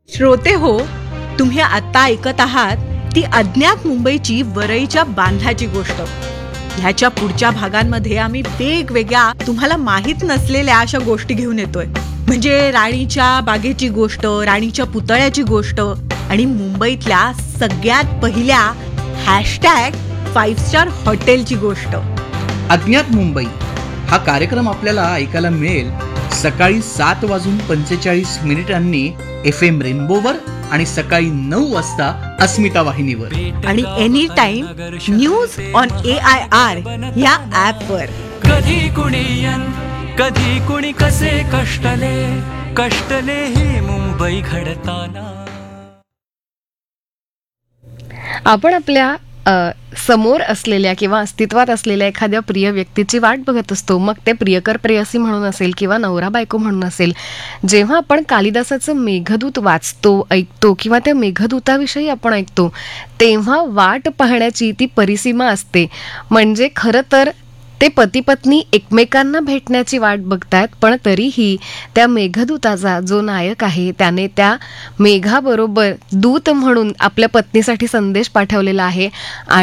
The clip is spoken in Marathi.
श्रोते हो, तुम्ही आता ऐकत आहात ती अज्ञात मुंबईची वरईच्या बांधाची गोष्ट. ह्याच्या पुढच्या भागांमध्ये आम्ही वेगवेगळ्या तुम्हाला माहित नसलेल्या अशा गोष्टी घेऊन येतोय. म्हणजे राणीच्या बागेची गोष्ट, राणीच्या पुतळ्याची गोष्ट आणि मुंबईतल्या सगळ्यात पहिल्या #5 स्टार हॉटेलची गोष्ट. अज्ञात मुंबई हा कार्यक्रम आपल्याला ऐकायला मिळेल सकाळी 7:45 FM रेनबोवर आणि सकाळी 9 वाजता अस्मिता वाहिनीवर आणि any time news on AIR या ऍपवर. कधी कुणी यन कधी कुणी कसे कष्टले ही मुंबई घडताना. आपण आपल्या समोर असलेल्या किंवा अस्तित्वात असलेल्या एखाद्या प्रिय व्यक्तीची वाट बघत असतो. मग ते प्रियकर प्रेयसी म्हणून असेल किंवा नवरा बायको म्हणून असेल. जेव्हा आपण कालिदासाचं मेघदूत वाचतो, ऐकतो किंवा त्या मेघदूताविषयी आपण ऐकतो, तेव्हा वाट पाहण्याची ती परिसीमा असते. म्हणजे खरं तर ते पती पत्नी एकमेकांना भेटण्याची वाट बघतायत, पण तरीही त्या मेघदूताचा जो नायक आहे त्याने त्या मेघाबरोबर दूत म्हणून आपल्या पत्नीसाठी संदेश पाठवलेला आहे.